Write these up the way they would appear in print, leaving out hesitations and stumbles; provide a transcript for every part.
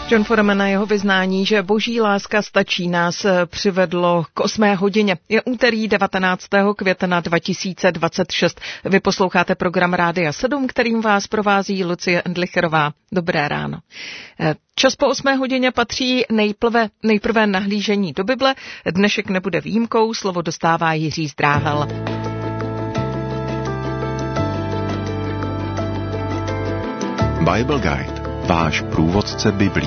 John Foreman na jeho vyznání, že boží láska stačí, nás přivedlo k 8. hodině. Je úterý 19. května 2026. Vy posloucháte program Rádia 7, kterým vás provází Lucie Endlicherová. Dobré ráno. Čas po 8. hodině patří nejprve nahlížení do Bible. Dnešek nebude výjimkou, slovo dostává Jiří Zdráhel. Bible Guide. Váš průvodce Biblí.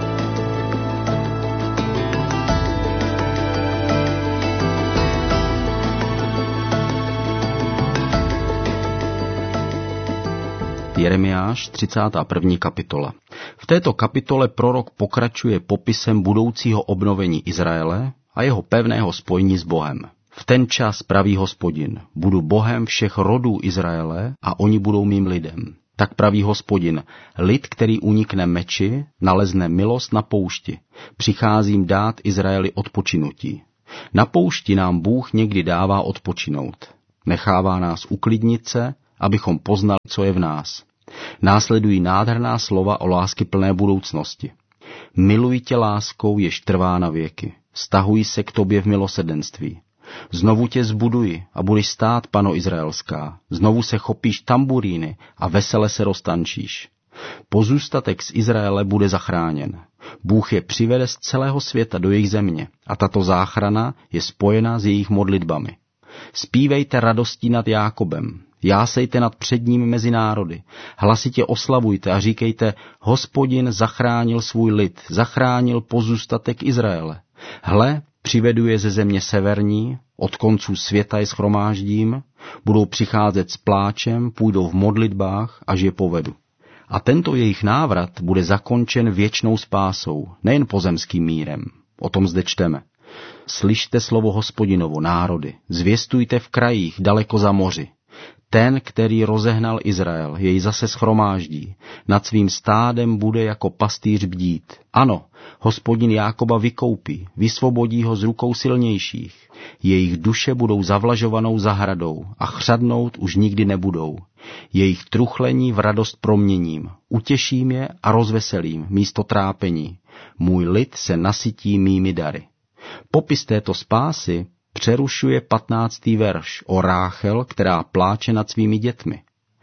Jeremiáš, 31. kapitola. V této kapitole prorok pokračuje popisem budoucího obnovení Izraele a jeho pevného spojení s Bohem. V ten čas praví Hospodin, budu Bohem všech rodů Izraele a oni budou mým lidem. Tak praví Hospodin, lid, který unikne meči, nalezne milost na poušti. Přicházím dát Izraeli odpočinutí. Na poušti nám Bůh někdy dává odpočinout. Nechává nás uklidnit se, abychom poznali, co je v nás. Následují nádherná slova o láskyplné budoucnosti. Miluji tě láskou, jež trvá na věky. Stahuji se k tobě v milosrdenství. Znovu tě zbuduji a budeš stát, pano izraelská. Znovu se chopíš tamburíny a vesele se roztančíš. Pozůstatek z Izraele bude zachráněn. Bůh je přivede z celého světa do jejich země a tato záchrana je spojena s jejich modlitbami. Zpívejte radostí nad Jákobem, jásejte nad předním mezi národy, hlasitě oslavujte a říkejte, Hospodin zachránil svůj lid, zachránil pozůstatek Izraele. Hle, přivedu je ze země severní, od konců světa je shromáždím, budou přicházet s pláčem, půjdou v modlitbách, až je povedu. A tento jejich návrat bude zakončen věčnou spásou, nejen pozemským mírem. O tom zde čteme. Slyšte slovo Hospodinovo, národy, zvěstujte v krajích daleko za moři. Ten, který rozehnal Izrael, jej zase shromáždí, nad svým stádem bude jako pastýř bdít. Ano, Hospodin Jákoba vykoupí, vysvobodí ho z rukou silnějších. Jejich duše budou zavlažovanou zahradou a chřadnout už nikdy nebudou. Jejich truchlení v radost proměním, utěším je a rozveselím místo trápení. Můj lid se nasytí mými dary. Popis této spásy přerušuje 15. verš o Ráchel, která pláče nad svými dětmi.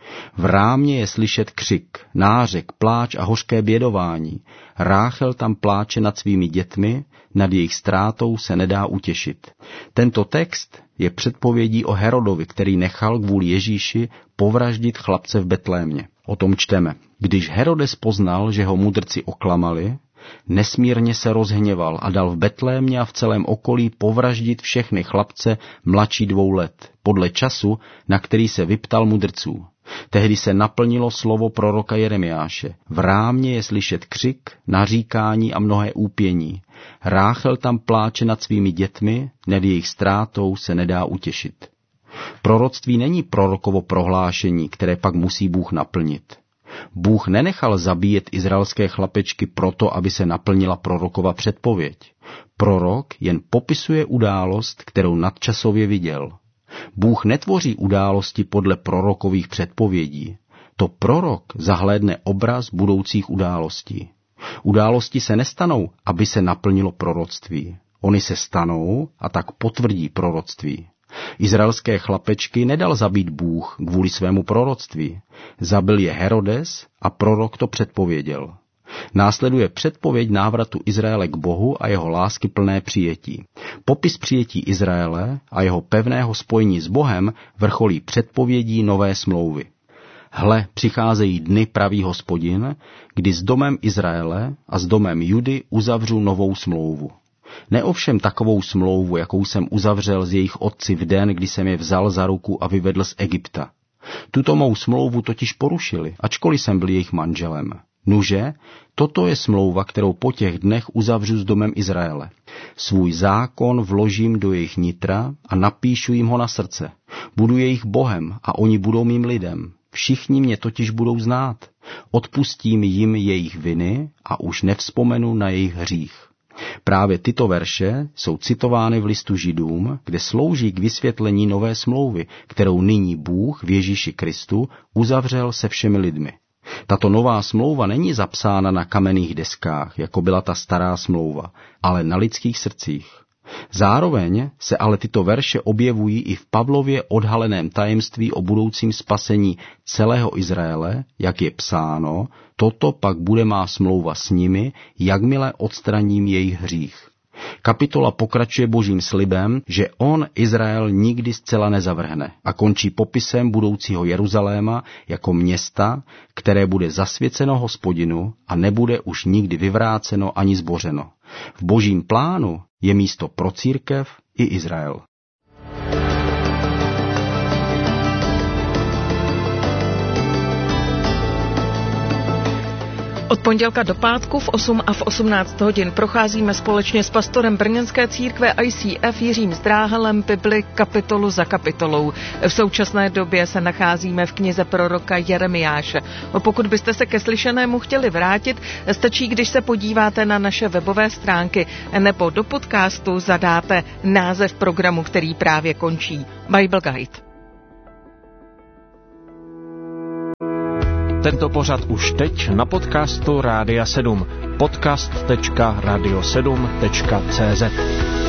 V rámě je slyšet křik, nářek, pláč a hořké bědování. Ráchel tam pláče nad svými dětmi, nad jejich ztrátou se nedá utěšit. Tento text je předpovědí o Herodovi, který nechal kvůli Ježíši povraždit chlapce v Betlémě. O tom čteme. Když Herodes poznal, že ho mudrci oklamali, nesmírně se rozhněval a dal v Betlémě a v celém okolí povraždit všechny chlapce mladší 2 let, podle času, na který se vyptal mudrců. Tehdy se naplnilo slovo proroka Jeremiáše. V rámě je slyšet křik, naříkání a mnohé úpění. Ráchel tam pláče nad svými dětmi, nad jejich ztrátou se nedá utěšit. Proroctví není prorokovo prohlášení, které pak musí Bůh naplnit. Bůh nenechal zabíjet izraelské chlapečky proto, aby se naplnila prorokova předpověď. Prorok jen popisuje událost, kterou nadčasově viděl. Bůh netvoří události podle prorokových předpovědí. To prorok zahlédne obraz budoucích událostí. Události se nestanou, aby se naplnilo proroctví. Ony se stanou a tak potvrdí proroctví. Izraelské chlapečky nedal zabít Bůh kvůli svému proroctví. Zabil je Herodes a prorok to předpověděl. Následuje předpověď návratu Izraele k Bohu a jeho láskyplné přijetí. Popis přijetí Izraele a jeho pevného spojení s Bohem vrcholí předpovědí nové smlouvy. Hle, přicházejí dny, praví Hospodin, kdy s domem Izraele a s domem Judy uzavřu novou smlouvu. Ne ovšem takovou smlouvu, jakou jsem uzavřel s jejich otci v den, kdy jsem je vzal za ruku a vyvedl z Egypta. Tuto mou smlouvu totiž porušili, ačkoliv jsem byl jejich manželem. Nuže, toto je smlouva, kterou po těch dnech uzavřu s domem Izraele. Svůj zákon vložím do jejich nitra a napíšu jim ho na srdce. Budu jejich Bohem a oni budou mým lidem. Všichni mě totiž budou znát. Odpustím jim jejich viny a už nevzpomenu na jejich hřích. Právě tyto verše jsou citovány v listu Židům, kde slouží k vysvětlení nové smlouvy, kterou nyní Bůh v Ježíši Kristu uzavřel se všemi lidmi. Tato nová smlouva není zapsána na kamenných deskách, jako byla ta stará smlouva, ale na lidských srdcích. Zároveň se ale tyto verše objevují i v Pavlově odhaleném tajemství o budoucím spasení celého Izraele, jak je psáno, toto pak bude má smlouva s nimi, jakmile odstraním jejich hřích. Kapitola pokračuje božím slibem, že on Izrael nikdy zcela nezavrhne a končí popisem budoucího Jeruzaléma jako města, které bude zasvěceno Hospodinu a nebude už nikdy vyvráceno ani zbořeno. V božím plánu je místo pro církev i Izrael. Od pondělka do pátku v 8 a v 18 hodin procházíme společně s pastorem brněnské církve ICF Jiřím Zdráhalem Bibli kapitolu za kapitolou. V současné době se nacházíme v knize proroka Jeremiáše. Pokud byste se ke slyšenému chtěli vrátit, stačí, když se podíváte na naše webové stránky nebo do podcastu zadáte název programu, který právě končí. Bible Guide. Tento pořad už teď na podcastu Rádia 7. podcast.radio7.cz